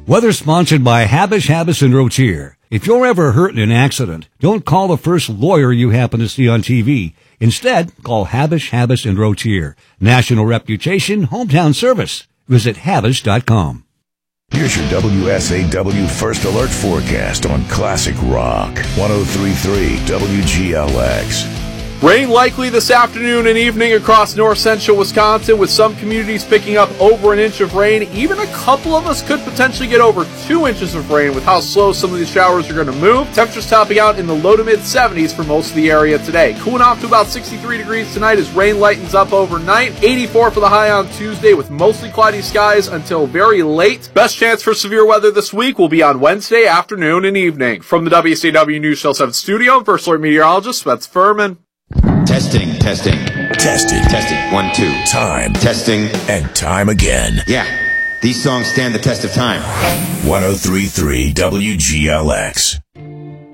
Weather sponsored by Habis and Rotier. If you're ever hurt in an accident, don't call the first lawyer you happen to see on TV. Instead, call Habis and Rotier. National reputation, hometown service. Visit Habis.com. Here's your WSAW First Alert forecast on Classic Rock. 103.3 WGLX. Rain likely this afternoon and evening across north central Wisconsin, with some communities picking up over an inch of rain. Even a couple of us could potentially get over 2 inches of rain with how slow some of these showers are going to move. Temperatures topping out in the low to mid 70s for most of the area today. Cooling off to about 63 degrees tonight as rain lightens up overnight. 84 for the high on Tuesday with mostly cloudy skies until very late. Best chance for severe weather this week will be on Wednesday afternoon and evening. From the WCW News Show 7 studio, I'm First Alert meteorologist Spencer Furman. Testing. 1, 2. Time. Testing. And time again. Yeah, these songs stand the test of time. 103.3 WGLX.